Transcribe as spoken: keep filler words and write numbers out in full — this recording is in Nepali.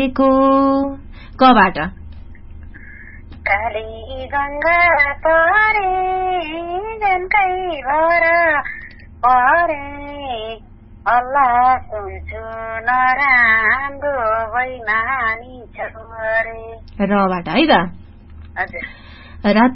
परेको कबाट काली गंगा परे जनकै भर परे अल्लाह सुन्छु नराम्रो बैमानी छ रे रबाट है त हजुर रात